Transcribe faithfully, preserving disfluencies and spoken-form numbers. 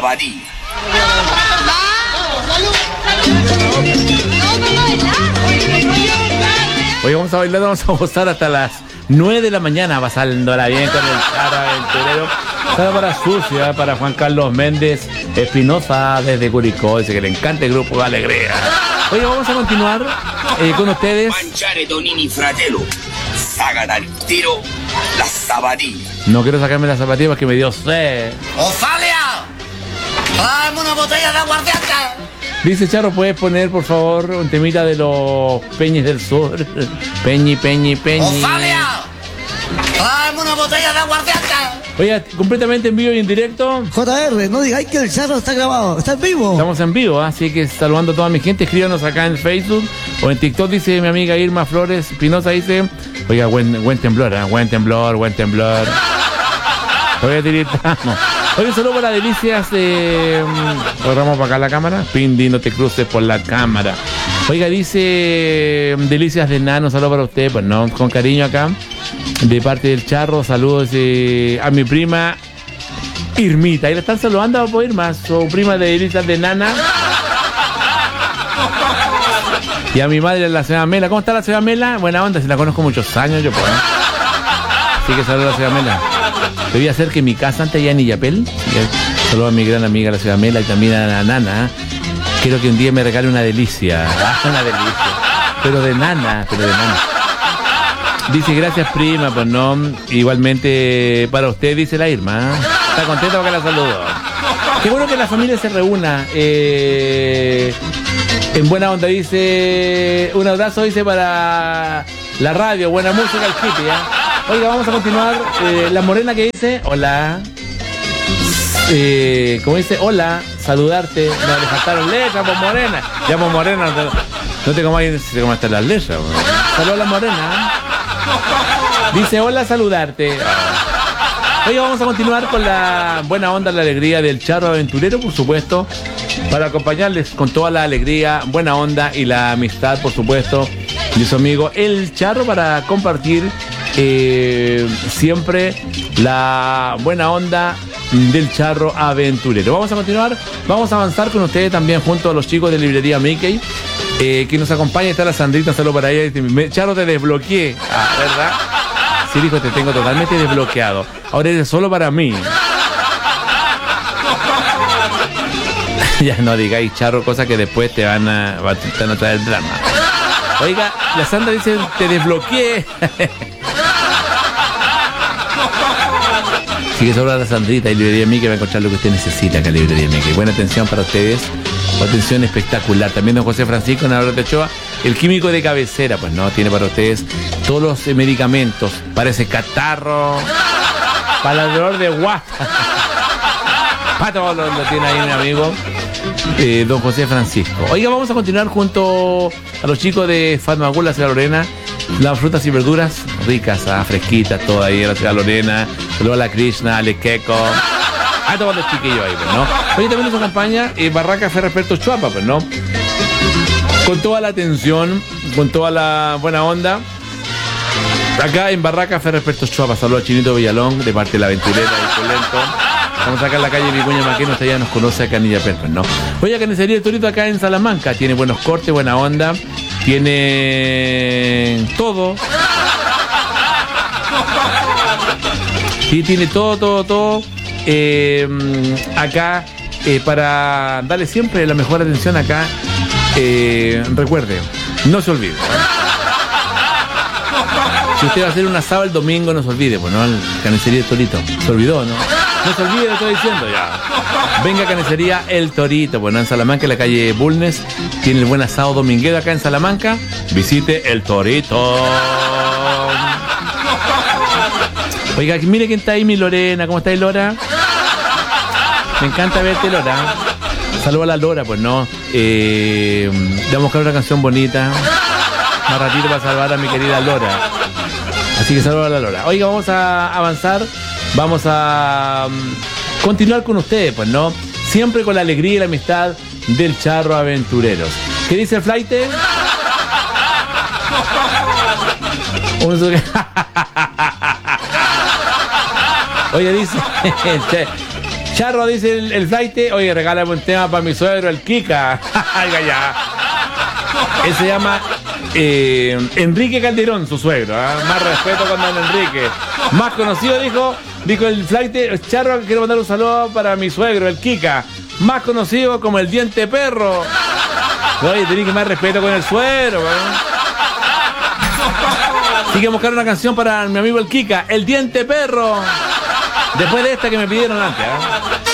Sabadí. Hoy vamos a bailar, vamos a gozar hasta las nueve de la mañana, pasándola bien con el Charro Aventurero. Saludos para Sucia, para Juan Carlos Méndez Espinosa desde Curicó, dice que le encanta el grupo de Alegría. Oye, vamos a continuar eh, con ustedes. Mangiare Donini Fratello, saga dal tiro, la Sabadí. No quiero sacarme las zapatillas porque me dio sed. ¡Ofalia! ¡Tráeme una botella de aguardiente! Dice Charro, ¿puedes poner por favor un temita de los Peñes del Sur? Peñi, Peñi, Peñi. ¡Ofalia! ¡Tráeme una botella de aguardiente! Oiga, completamente en vivo y en directo. J R, no digáis que el Charro está grabado, está en vivo. Estamos en vivo, ¿eh? Así que saludando a toda mi gente, escríbanos acá en Facebook o en TikTok, dice mi amiga Irma Flores Espinosa, dice, oiga, buen, buen temblor, ¿eh? buen temblor, buen temblor. Voy a tirar. Oye, solo para delicias de... Corramos para acá la cámara. Pindi, no te cruces por la cámara. Oiga, dice delicias de Nano, saludo para usted, pues no, con cariño acá. De parte del Charro, saludos eh, a mi prima Irmita. Ahí la están saludando por Irma, su prima de delicias de Nana. Y a mi madre, la señora Mela. ¿Cómo está la señora Mela? Buena onda, si la conozco muchos años, yo puedo. Así que saludos a la señora Mela. Te voy a hacer que mi casa antes allá en Illapel. Saludos a mi gran amiga la señora Mela y también a la Nana. Quiero que un día me regale una delicia. Una delicia. Pero de nana, pero de nana. Dice, gracias prima, pues no. Igualmente para usted, dice la Irma. Está contenta porque la saludo. Qué bueno que la familia se reúna. Eh, en buena onda, dice. Un abrazo, dice, para la radio. Buena música, el hippie, ¿eh? Oiga, vamos a continuar. Eh, la morena que dice, hola. Eh, como dice, hola, saludarte. No, le faltaron letras, pues morena. Ya, pues morena, no te, no te comas, si te comaste las letras. Saludos a la morena. Dice, hola, saludarte. Oiga, vamos a continuar con la buena onda, la alegría del Charro Aventurero, por supuesto, para acompañarles con toda la alegría, buena onda y la amistad, por supuesto, de su amigo El Charro, para compartir eh, siempre la buena onda del Charro Aventurero. Vamos a continuar, vamos a avanzar con ustedes también junto a los chicos de Librería Mickey, eh, que nos acompaña. Está la Sandrita, saludo para ella. Dice, Charro, te desbloqueé. Ah, ¿verdad? Sí, dijo, te tengo totalmente desbloqueado. Ahora eres solo para mí. Ya no digáis, Charro, cosas que después te van a, te van a traer drama. Oiga, la Sandra dice, te desbloqueé. Así que solo a la Sandrita y Librería Mickey va a encontrar lo que usted necesita acá en Librería Mickey. Buena atención para ustedes. Atención espectacular. También don José Francisco Navarro de Ochoa, el químico de cabecera, pues no, tiene para ustedes todos los eh, medicamentos para ese catarro, para el dolor de guata. Para todo lo, lo tiene ahí mi amigo eh, don José Francisco. Oiga, vamos a continuar junto a los chicos de Fatmagul, la ciudad Lorena. Las frutas y verduras ricas, ah, fresquitas, todo ahí en la ciudad Lorena. Saludos a la Krishna, a Lequeco, a todos los chiquillos ahí, pues, ¿no? Hoy también nos acompaña eh, Barraca Ferreperto Chuapa, pues, ¿no? Con toda la atención, con toda la buena onda. Acá en Barraca Ferreperto Chuapa, saludos a Chinito Villalón, de parte de la Aventurera y Polento. Vamos acá en la calle Vicuña Maqueno, hasta allá nos conoce acá en Illapel, pues, ¿no? Oye, Carnicería El Torito acá en Salamanca, tiene buenos cortes, buena onda, tiene todo. Sí, tiene todo, todo, todo. Eh, acá, eh, para darle siempre la mejor atención acá. Eh, recuerde, no se olvide. Si usted va a hacer un asado el domingo, no se olvide, pues, ¿no? El Carnicería El Torito. Se olvidó, ¿no? No se olvide, lo estoy diciendo ya. Venga a Carnicería El Torito, bueno, en Salamanca, en la calle Bulnes. Tiene el buen asado dominguero acá en Salamanca. Visite El Torito. Oiga, mire quién está ahí, mi Lorena. ¿Cómo estáis, Lora? Me encanta verte, Lora. Saludos a la Lora, pues, ¿no? Eh, vamos a buscar una canción bonita. Más ratito para salvar a mi querida Lora. Así que saludos a la Lora. Oiga, vamos a avanzar. Vamos a um, continuar con ustedes, pues, ¿no? Siempre con la alegría y la amistad del Charro Aventureros. ¿Qué dice el flaite? Oye, dice... Charro, dice el, el flaite, oye, regálame un tema para mi suegro, el Kika. Oiga, ya. Él se llama eh, Enrique Calderón, su suegro. ¿eh? Más respeto con don Enrique. Más conocido, dijo, dijo el flaite, Charro, quiero mandar un saludo para mi suegro, el Kika. Más conocido como el Diente Perro. Oye, tenés que más respeto con el suegro. ¿eh? Así que buscar una canción para mi amigo el Kika, el Diente Perro. Después de esta que me pidieron antes. ¿eh?